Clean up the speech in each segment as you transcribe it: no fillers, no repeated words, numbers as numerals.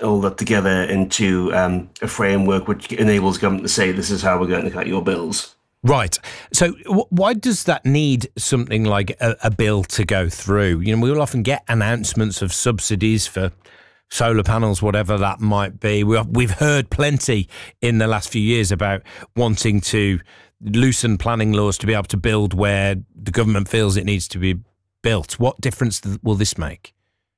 all that together into a framework which enables government to say, this is how we're going to cut your bills. Right. So why does that need something like a bill to go through? You know, we will often get announcements of subsidies for solar panels, whatever that might be. We've heard plenty in the last few years about wanting to loosen planning laws to be able to build where the government feels it needs to be built. What difference will this make?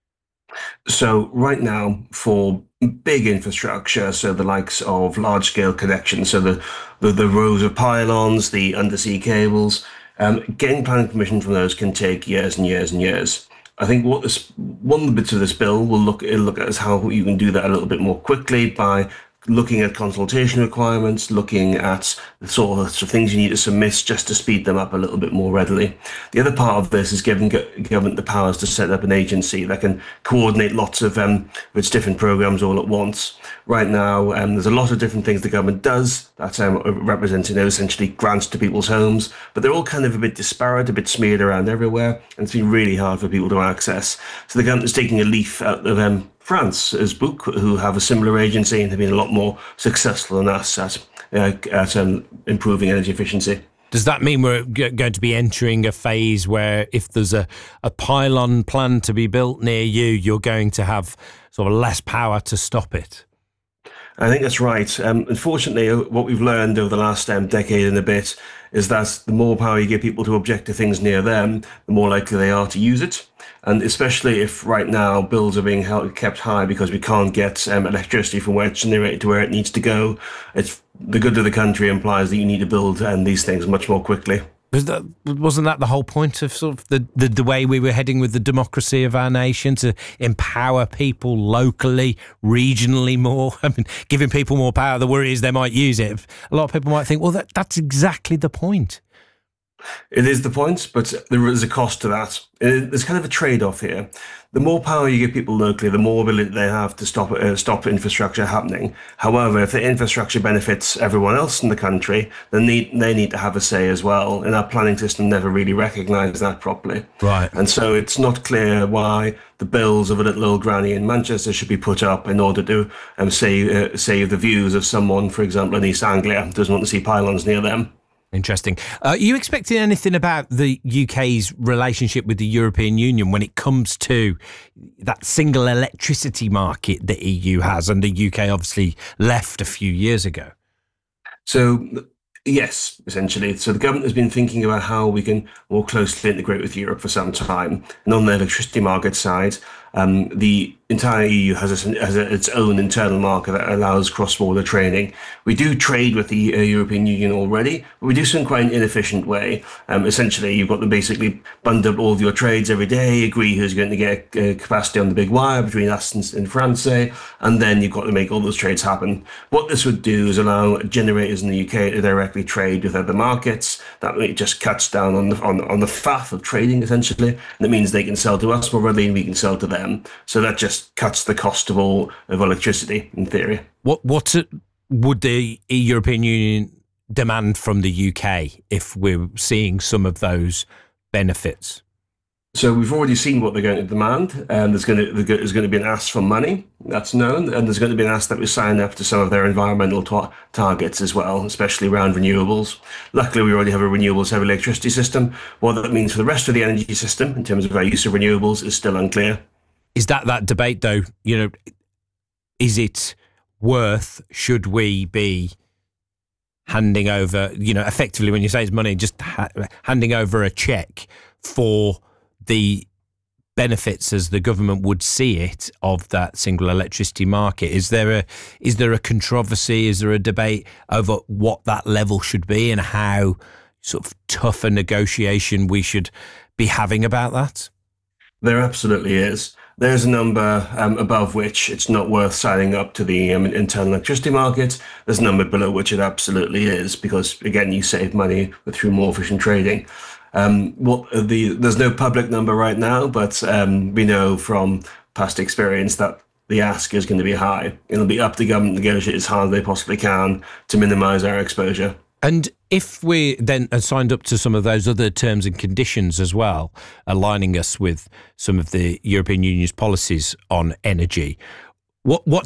So right now, for big infrastructure, so the likes of large-scale connections, so the rows of pylons, the undersea cables, getting planning permission from those can take years and years and years. I think one of the bits of this bill will look at is how you can do that a little bit more quickly by looking at consultation requirements, looking at the sort of things you need to submit just to speed them up a little bit more readily. The other part of this is giving government the powers to set up an agency that can coordinate lots of its different programs all at once. Right now, there's a lot of different things the government does that represent, essentially grants to people's homes, but they're all kind of a bit disparate, a bit smeared around everywhere, and it's been really hard for people to access. So the government is taking a leaf out of France's book, who have a similar agency and have been a lot more successful than us at improving energy efficiency. Does that mean we're going to be entering a phase where if there's a pylon planned to be built near you, you're going to have sort of less power to stop it? I think that's right. Unfortunately, what we've learned over the last decade and a bit is that the more power you give people to object to things near them, the more likely they are to use it. And especially if right now bills are being kept high because we can't get electricity from where it's generated to where it needs to go, it's the good of the country implies that you need to build these things much more quickly. Wasn't that the whole point of sort of the way we were heading with the democracy of our nation, to empower people locally, regionally more? I mean, giving people more power, the worry is they might use it. A lot of people might think, well, that's exactly the point. It is the point, but there is a cost to that. There's kind of a trade-off here. The more power you give people locally, the more ability they have to stop infrastructure happening. However, if the infrastructure benefits everyone else in the country, then they need to have a say as well. And our planning system never really recognised that properly. Right. And so it's not clear why the bills of a little old granny in Manchester should be put up in order to save the views of someone, for example, in East Anglia, who doesn't want to see pylons near them. Interesting. Are you expecting anything about the UK's relationship with the European Union when it comes to that single electricity market the EU has, and the UK obviously left a few years ago? So, yes, essentially. So the government has been thinking about how we can more closely integrate with Europe for some time. And on the electricity market side, the entire EU has its own internal market that allows cross-border trading. We do trade with the European Union already, but we do so in quite an inefficient way. Essentially, you've got to basically bund up all of your trades every day, agree who's going to get capacity on the big wire between us and France, say, and then you've got to make all those trades happen. What this would do is allow generators in the UK to directly trade with other markets. That just cuts down on the faff of trading, essentially, and it means they can sell to us more readily and we can sell to them. So that just cuts the cost of all of electricity, in theory. What would the European Union demand from the UK if we're seeing some of those benefits? So we've already seen what they're going to demand, and there's going to be an ask for money, that's known, and there's going to be an ask that we sign up to some of their environmental targets as well, especially around renewables. Luckily, we already have a renewables-heavy electricity system. What that means for the rest of the energy system in terms of our use of renewables is still unclear. Is that debate, though, is it worth, should we be handing over, effectively when you say it's money, just handing over a cheque for the benefits as the government would see it of that single electricity market? Is there a controversy? Is there a debate over what that level should be and how sort of tough a negotiation we should be having about that? There absolutely is. There's a number above which it's not worth signing up to the internal electricity market. There's a number below which it absolutely is, because, again, you save money through more efficient trading. There's no public number right now, but we know from past experience that the ask is going to be high. It'll be up to government to negotiate as hard as they possibly can to minimise our exposure. And if we then are signed up to some of those other terms and conditions as well, aligning us with some of the European Union's policies on energy, what